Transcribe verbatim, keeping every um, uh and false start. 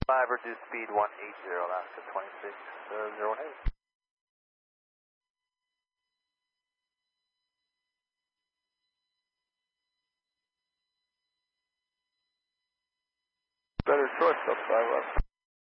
five, reduce speed one eighty, Alaska twenty-six, uh, zero one eight. Better source up five left.